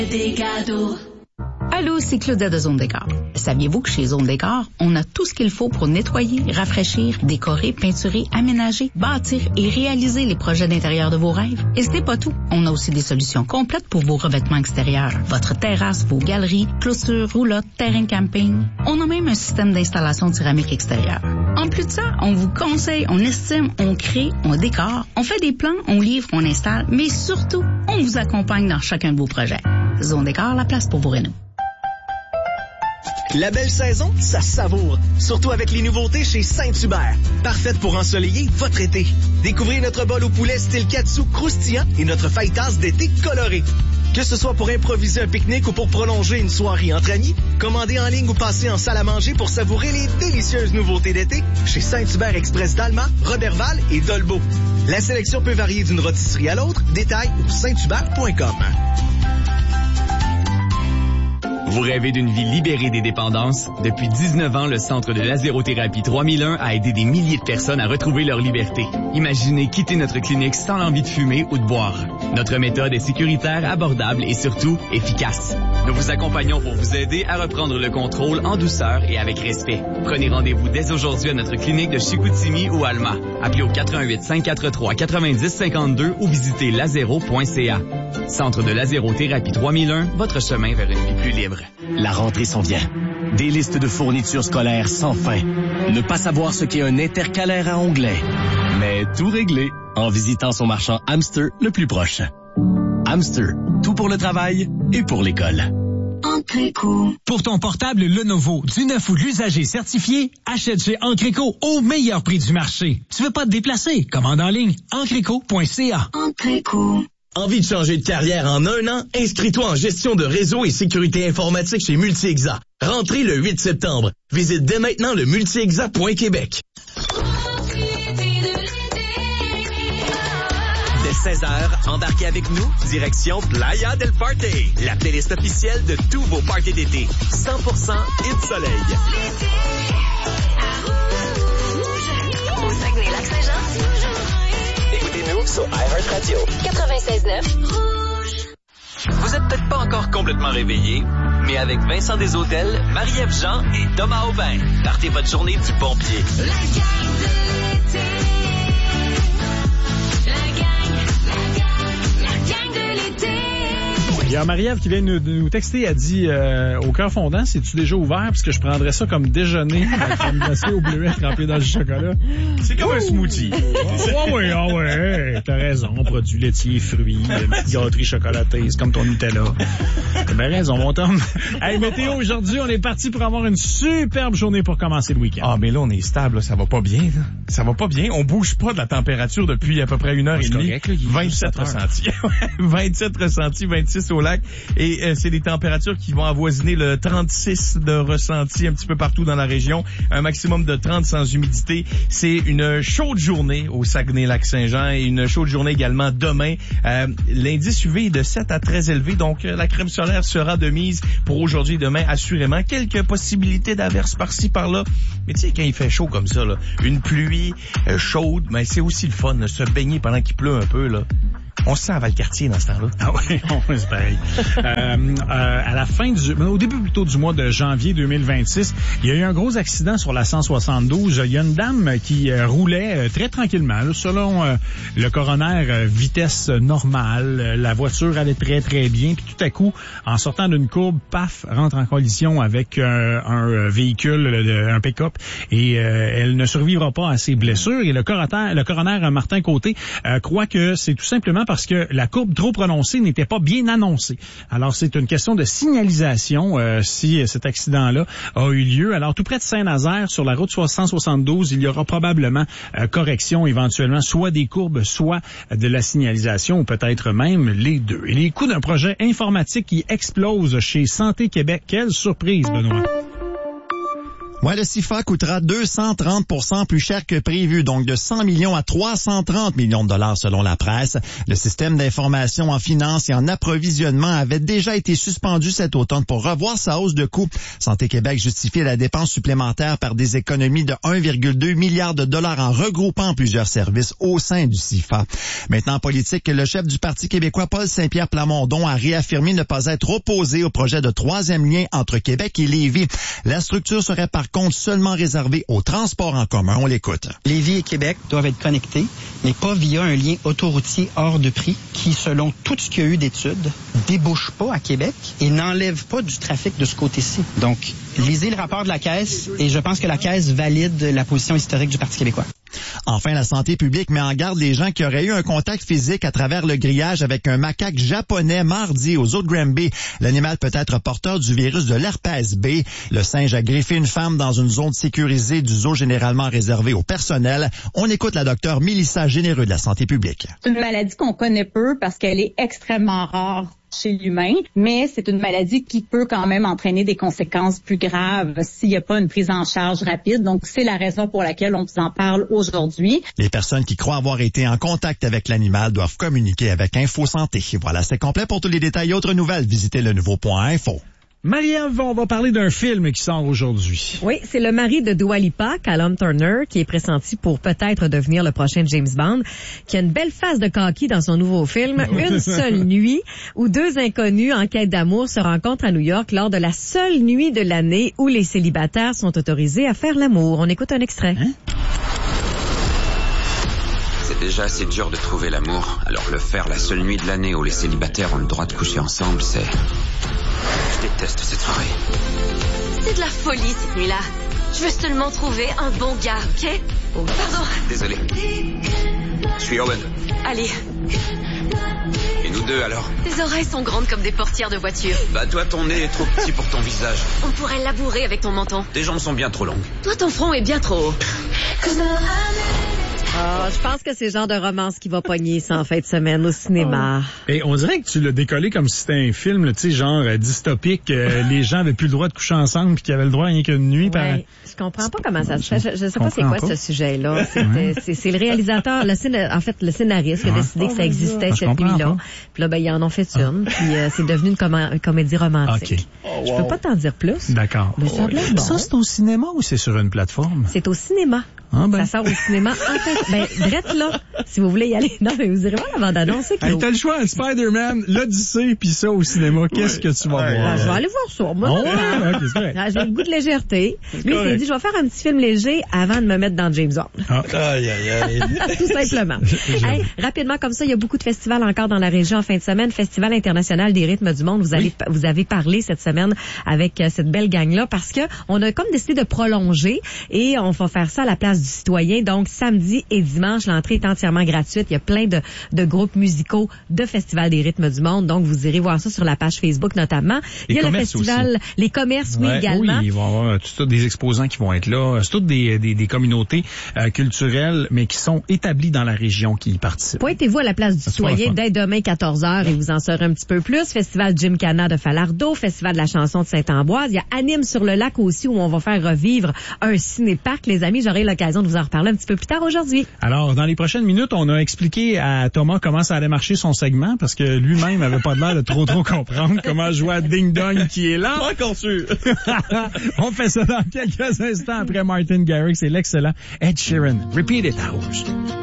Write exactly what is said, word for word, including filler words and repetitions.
Des cadeaux. Allô, c'est Claudia de Zone Décor. Saviez-vous que chez Zone Décor, on a tout ce qu'il faut pour nettoyer, rafraîchir, décorer, peinturer, aménager, bâtir et réaliser les projets d'intérieur de vos rêves? Et ce n'est pas tout. On a aussi des solutions complètes pour vos revêtements extérieurs. Votre terrasse, vos galeries, clôtures, roulottes, terrain camping. On a même un système d'installation de céramique extérieure. En plus de ça, on vous conseille, on estime, on crée, on décore, on fait des plans, on livre, on installe, mais surtout, on vous accompagne dans chacun de vos projets. Zone Décor, la place pour vos rénaux. La belle saison, ça savoure. Surtout avec les nouveautés chez Saint-Hubert. Parfaite pour ensoleiller votre été. Découvrez notre bol au poulet style katsu croustillant et notre fajitas d'été coloré. Que ce soit pour improviser un pique-nique ou pour prolonger une soirée entre amis, commandez en ligne ou passez en salle à manger pour savourer les délicieuses nouveautés d'été chez Saint-Hubert Express d'Alma, Roberval et Dolbeau. La sélection peut varier d'une rôtisserie à l'autre. Détails au saint hubert point com. Vous rêvez d'une vie libérée des dépendances? Depuis dix-neuf ans, le Centre de Lasérothérapie trois mille un a aidé des milliers de personnes à retrouver leur liberté. Imaginez quitter notre clinique sans l'envie de fumer ou de boire. Notre méthode est sécuritaire, abordable et surtout efficace. Nous vous accompagnons pour vous aider à reprendre le contrôle en douceur et avec respect. Prenez rendez-vous dès aujourd'hui à notre clinique de Chicoutimi ou Alma. Appelez au quatre un huit, cinq quatre trois, neuf zéro cinq deux ou visitez lasero point c a. Centre de Lasérothérapie trois mille un, votre chemin vers une vie plus libre. La rentrée s'en vient. Des listes de fournitures scolaires sans fin. Ne pas savoir ce qu'est un intercalaire à onglets. Mais tout réglé en visitant son marchand Hamster le plus proche. Hamster, tout pour le travail et pour l'école. Encreco. Pour ton portable Lenovo, du neuf ou de l'usager certifié, achète chez Encreco au meilleur prix du marché. Tu veux pas te déplacer? Commande en ligne. encreco point c a. Encreco. Envie de changer de carrière en un an? Inscris-toi en gestion de réseau et sécurité informatique chez Multi-Exa. Rentrez le huit septembre. Visite dès maintenant le multi-exa point québec. Dès seize heures, embarquez avec nous, direction Playa del Party, la playlist officielle de tous vos parties d'été. cent pour cent hit soleil. Au Saguenay-Lac-Saint-Jean. Écoutez-nous sur iHeartRadio. quatre-vingt-seize neuf. Vous êtes peut-être pas encore complètement réveillé, mais avec Vincent Desautels, Marie-Ève Jean et Thomas Aubin, partez votre journée du bon pied. La gang de l'été. La gang, la gang, la gang de l'été. Il y a Marie-Ève qui vient nous, nous texter, elle dit euh, au cœur fondant, c'est-tu déjà ouvert? Parce que je prendrais ça comme déjeuner avec une glacée au bleuet trempée dans du chocolat. C'est comme Ouh. un smoothie. Ah oh, ouais, ah oh, ouais, t'as raison. Produits laitiers, fruits, une petite gâterie chocolatée, c'est comme ton Nutella. T'as bien raison, mon Tom. Hey, météo, aujourd'hui, on est parti pour avoir une superbe journée pour commencer le week-end. Ah, mais là, on est stable, là, ça va pas bien. Là. Ça va pas bien. On bouge pas de la température depuis à peu près une heure et demie. Correct, là, vingt-sept ressentis. vingt-sept ressentis, vingt-six au lac. Et euh, c'est des températures qui vont avoisiner le trente-six de ressenti un petit peu partout dans la région. Un maximum de trente sans humidité. C'est une chaude journée au Saguenay-Lac-Saint-Jean et une chaude journée également demain. Euh, l'indice U V est de sept à très élevé, donc euh, la crème solaire sera de mise pour aujourd'hui et demain, assurément. Quelques possibilités d'averses par-ci, par-là. Mais tu sais, quand il fait chaud comme ça, là, une pluie euh, chaude, mais c'est aussi le fun, là, se baigner pendant qu'il pleut un peu, là. On se sent à Valcartier dans ce temps-là. Ah oui, c'est pareil. euh, euh, à la fin du, au début plutôt du mois de janvier deux mille vingt-six, il y a eu un gros accident sur la cent soixante-douze. Il y a une dame qui euh, roulait euh, très tranquillement, là, selon euh, le coroner, euh, vitesse normale. La voiture allait très très bien, puis tout à coup, en sortant d'une courbe, paf, rentre en collision avec euh, un véhicule, un pick-up, et euh, elle ne survivra pas à ses blessures. Et le coroner, le coroner Martin Côté euh, croit que c'est tout simplement parce que la courbe trop prononcée n'était pas bien annoncée. Alors, c'est une question de signalisation euh, si cet accident-là a eu lieu. Alors, tout près de Saint-Nazaire, sur la route cent soixante-douze, il y aura probablement euh, correction, éventuellement, soit des courbes, soit de la signalisation, ou peut-être même les deux. Et les coûts d'un projet informatique qui explose chez Santé Québec. Quelle surprise, Benoît! Ouais, le C I F A coûtera deux cent trente pour cent plus cher que prévu, donc de cent millions à trois cent trente millions de dollars selon la presse. Le système d'information en finance et en approvisionnement avait déjà été suspendu cet automne pour revoir sa hausse de coûts. Santé Québec justifie la dépense supplémentaire par des économies de un virgule deux milliard de dollars en regroupant plusieurs services au sein du C I F A. Maintenant, en politique, le chef du Parti québécois, Paul Saint-Pierre Plamondon, a réaffirmé ne pas être opposé au projet de troisième lien entre Québec et Lévis. La structure serait par compte seulement réservé aux transports en commun. On l'écoute. Lévis et Québec doivent être connectés, mais pas via un lien autoroutier hors de prix qui, selon tout ce qu'il y a eu d'études, débouche pas à Québec et n'enlève pas du trafic de ce côté-ci. Donc, lisez le rapport de la Caisse et je pense que la Caisse valide la position historique du Parti québécois. Enfin, la santé publique met en garde les gens qui auraient eu un contact physique à travers le grillage avec un macaque japonais mardi aux eaux de Granby. L'animal peut être porteur du virus de l'herpès B. Le singe a griffé une femme dans une zone sécurisée du zoo généralement réservée au personnel. On écoute la docteure Mélissa Généreux de la santé publique. C'est une maladie qu'on connaît peu parce qu'elle est extrêmement rare chez l'humain, mais c'est une maladie qui peut quand même entraîner des conséquences plus graves s'il n'y a pas une prise en charge rapide. Donc, c'est la raison pour laquelle on vous en parle aujourd'hui. Les personnes qui croient avoir été en contact avec l'animal doivent communiquer avec Info Santé. Voilà, c'est complet. Pour tous les détails et autres nouvelles, visitez le nouveau point info. Marie-Ève, on va parler d'un film qui sort aujourd'hui. Oui, c'est le mari de Dua Lipa, Callum Turner, qui est pressenti pour peut-être devenir le prochain James Bond, qui a une belle face de kaki dans son nouveau film, Une seule nuit, où deux inconnus en quête d'amour se rencontrent à New York lors de la seule nuit de l'année où les célibataires sont autorisés à faire l'amour. On écoute un extrait. Hein? C'est déjà assez dur de trouver l'amour, alors le faire la seule nuit de l'année où les célibataires ont le droit de coucher ensemble, c'est... Je déteste cette soirée. C'est de la folie cette nuit-là. Je veux seulement trouver un bon gars, ok? Oh, pardon. Désolé. Je suis Owen. Allez. Et nous deux alors? Tes oreilles sont grandes comme des portières de voiture. Bah toi ton nez est trop petit pour ton visage. On pourrait labourer avec ton menton. Tes jambes sont bien trop longues. Toi ton front est bien trop haut. Ah, je pense que c'est le genre de romance qui va pogner ça en fin de semaine au cinéma. Oh. Et on dirait que tu l'as décollé comme si c'était un film, tu sais, genre euh, dystopique. Euh, les gens avaient plus le droit de coucher ensemble puis qu'ils avaient le droit rien qu'une nuit. Ouais, par... Je comprends pas comment ça se fait. Je, je sais pas c'est quoi pas. ce sujet-là. C'est, c'est, c'est le réalisateur, le scénar... en fait, le scénariste qui a décidé que ça existait, cette nuit-là. Puis là, ben, ils en ont fait une. Ah. Puis euh, c'est devenu une, com- une comédie romantique. Okay. Oh, wow. Je peux pas t'en dire plus. D'accord. Mais ça, oh, bon. ça, c'est au cinéma ou c'est sur une plateforme? C'est au cinéma. Ah ben. Ça sort au cinéma. En fait, ben, drette là, si vous voulez y aller. Non, mais vous irez voir la bande-annonce, c'est hey, t'as le choix, Spider-Man, l'Odyssée, puis ça au cinéma. Qu'est-ce que tu vas ouais. voir? Ben, je vais aller voir ça. Moi, oh, ouais, okay, c'est ah, j'ai le goût de légèreté. Lui, il s'est dit, je vais faire un petit film léger avant de me mettre dans James Bond. Ah. Aïe, aïe, aïe. Tout simplement. Hey, rapidement, comme ça, il y a beaucoup de festivals encore dans la région en fin de semaine. Festival international des rythmes du monde. Vous, allez, oui. vous avez parlé cette semaine avec euh, cette belle gang-là parce que on a comme décidé de prolonger et on va faire ça à la place du citoyen. Donc, samedi et dimanche, l'entrée est entièrement gratuite. Il y a plein de, de groupes musicaux de Festival des rythmes du monde. Donc, vous irez voir ça sur la page Facebook notamment. Les il y a le festival, aussi. les commerces, oui, ouais, également. Oui, ils vont avoir tout des exposants qui vont être là. C'est toutes des, des, des communautés euh, culturelles, mais qui sont établies dans la région qui y participent. Pointez-vous à la place du citoyen dès demain quatorze heures et vous en saurez un petit peu plus. Festival Gymkhana de Falardeau, Festival de la chanson de Saint-Ambroise. Il y a Anime sur le lac aussi où on va faire revivre un ciné-parc. Les amis, j'aurai l'occasion de vous en reparler un petit peu plus tard aujourd'hui. Alors, dans les prochaines minutes, on a expliqué à Thomas comment ça allait marcher son segment parce que lui-même avait pas l'air de trop trop comprendre comment jouer à Ding Dong qui est là. Pas encore sûr. On fait ça dans quelques instants après Martin Garrix et l'excellent Ed Sheeran. Repeat it, hours.